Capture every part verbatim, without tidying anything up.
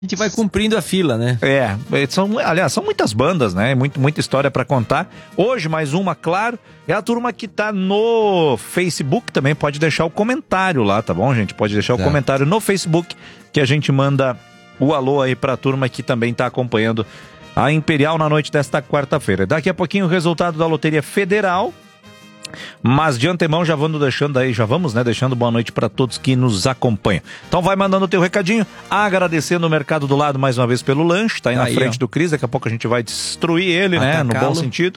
A gente vai cumprindo a fila, né? É, são, aliás, são muitas bandas, né? Muito, muita história pra contar. Hoje, mais uma, claro, é a turma que tá no Facebook também. Pode deixar o comentário lá, tá bom, gente? Pode deixar tá. o comentário no Facebook, que a gente manda o alô aí pra turma que também tá acompanhando a Imperial na noite desta quarta-feira. Daqui a pouquinho o resultado da Loteria Federal. Mas de antemão já vamos deixando aí, já vamos, né, deixando boa noite para todos que nos acompanham. Então vai mandando o teu recadinho, agradecendo o Mercado do Lado mais uma vez pelo lanche, tá aí, aí na frente ó. do Cris, daqui a pouco a gente vai destruir ele, Atacá-lo. né, no bom sentido.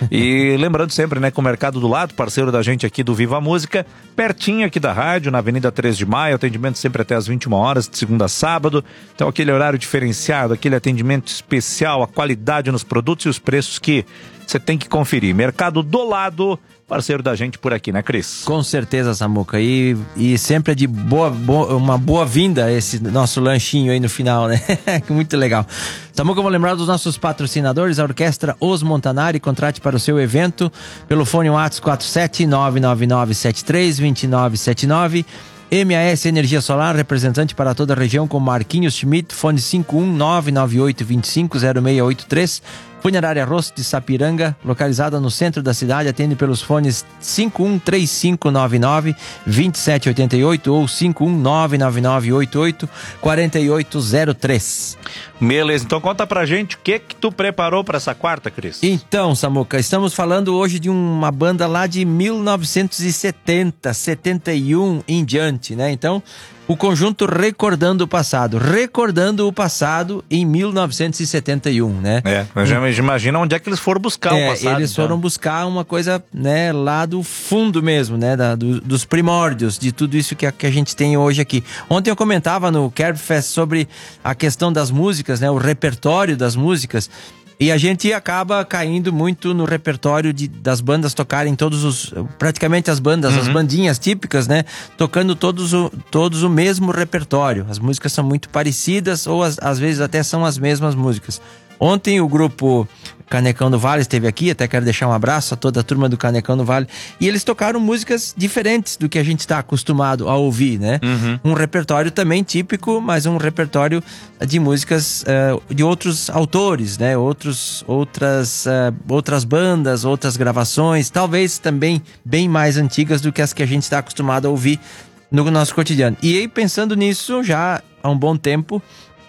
E lembrando sempre, né, que o Mercado do Lado, parceiro da gente aqui do Viva a Música, pertinho aqui da rádio, na Avenida três de maio, atendimento sempre até às vinte e uma horas, de segunda a sábado. Então aquele horário diferenciado, aquele atendimento especial, a qualidade nos produtos e os preços que você tem que conferir. Mercado do Lado, parceiro da gente por aqui, né, Cris? Com certeza, Samuca. E, e sempre é de boa, boa, uma boa-vinda esse nosso lanchinho aí no final, né? Muito legal. Samuca, vou lembrar dos nossos patrocinadores, a Orquestra Os Montanari. Contrate para o seu evento pelo fone WhatsApp quatro sete nove nove nove sete três dois nove sete nove. M A S Energia Solar, representante para toda a região com Marquinhos Schmidt, fone cinco um nove nove oito dois cinco zero seis oito três. Funerária Rosto de Sapiranga, localizada no centro da cidade, atende pelos fones cinco um três cinco nove nove dois sete oito oito ou cinco um nove nove nove oito oito quatro oito zero três. Beleza, então conta pra gente o que que tu preparou pra essa quarta, Cris. Então, Samuca, estamos falando hoje de uma banda lá de mil novecentos e setenta, setenta e um em diante, né? Então, o conjunto Recordando o Passado. Recordando o passado em mil novecentos e setenta e um, né? É, eu já imagina onde é que eles foram buscar é, o passado. Eles então. foram buscar uma coisa, né, lá do fundo mesmo, né? Da, do, dos primórdios, de tudo isso que a, que a gente tem hoje aqui. Ontem eu comentava no Kerbfest sobre a questão das músicas, né? O repertório das músicas. E a gente acaba caindo muito no repertório de, das bandas tocarem todos os... Praticamente as bandas, uhum. as bandinhas típicas, né? Tocando todos o, todos o mesmo repertório. As músicas são muito parecidas ou as, às vezes até são as mesmas músicas. Ontem o grupo Canecão do Vale esteve aqui, até quero deixar um abraço a toda a turma do Canecão do Vale. E eles tocaram músicas diferentes do que a gente está acostumado a ouvir, né? Uhum. Um repertório também típico, mas um repertório de músicas uh, de outros autores, né? Outros, outras, uh, outras bandas, outras gravações, talvez também bem mais antigas do que as que a gente está acostumado a ouvir no nosso cotidiano. E aí, pensando nisso já há um bom tempo,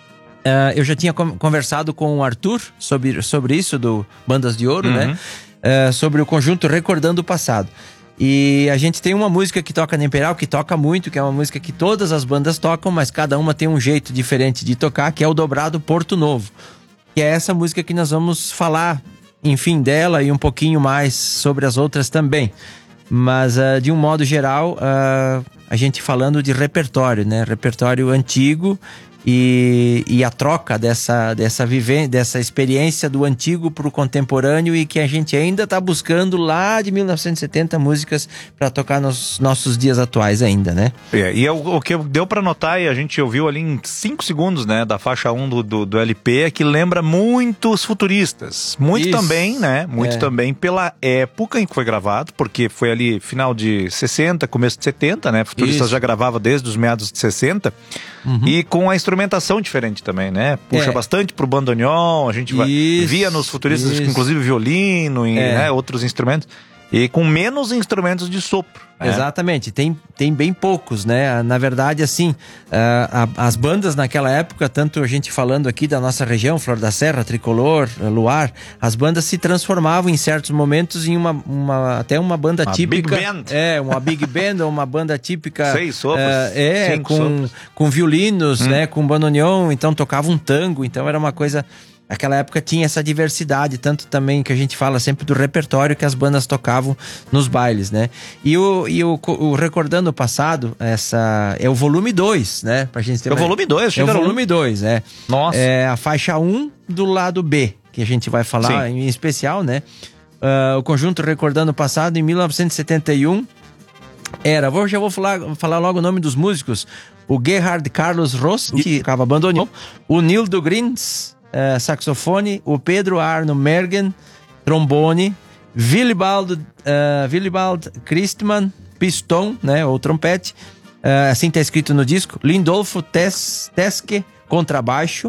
Uh, eu já tinha conversado com o Arthur sobre, sobre isso, do Bandas de Ouro, uhum. né? Uh, sobre o conjunto Recordando o Passado. E a gente tem uma música que toca na Imperial, que toca muito, que é uma música que todas as bandas tocam, mas cada uma tem um jeito diferente de tocar, que é o dobrado Porto Novo. Que é essa música que nós vamos falar, enfim, dela e um pouquinho mais sobre as outras também. Mas, uh, de um modo geral, uh, a gente falando de repertório, né? Repertório antigo. E, e a troca dessa, dessa, vivência, dessa experiência do antigo para o contemporâneo e que a gente ainda está buscando lá de mil novecentos e setenta músicas para tocar nos nossos dias atuais ainda, né? É, e é o, o que deu para notar, e a gente ouviu ali em cinco segundos, né, da faixa um do, do, do L P, é que lembra muito os Futuristas. Muito Isso. também, né? Muito é. também pela época em que foi gravado, porque foi ali final de sessenta, começo de setenta, né? Futuristas Isso. já gravava desde os meados de sessenta. Uhum. E com a instrumentação diferente também, né? Puxa é. bastante pro bandoneon, a gente vai, via nos Futuristas, isso. inclusive violino e é. né, outros instrumentos. E com menos instrumentos de sopro. Né? Exatamente, tem, tem bem poucos, né? Na verdade, assim, uh, a, as bandas naquela época, tanto a gente falando aqui da nossa região, Flor da Serra, Tricolor, Luar, as bandas se transformavam em certos momentos em uma, uma até uma banda uma típica. Big band. É, uma big band ou uma banda típica. Seis sopros. Uh, é, com, sopros. com violinos, hum. né? Com bandoneon, então tocava um tango, então era uma coisa... Naquela época tinha essa diversidade, tanto também que a gente fala sempre do repertório que as bandas tocavam nos bailes, né? E o, e o, o Recordando o Passado, essa é o volume dois, né? Pra gente ter é o uma... volume dois, É o volume dois, é. Nossa. É a faixa um do lado B, que a gente vai falar Sim. em especial, né? Uh, o conjunto Recordando o Passado, em mil novecentos e setenta e um, era, vou, já vou falar, falar logo o nome dos músicos, o Gerhard Carlos Ross, que tocava bandoneon, o Nildo Grins, Uh, saxofone, o Pedro Arno Mergen, trombone, Willibald, uh, Willibald Christmann, pistão, né, ou trompete, uh, assim está escrito no disco, Lindolfo Tes, Teske, contrabaixo,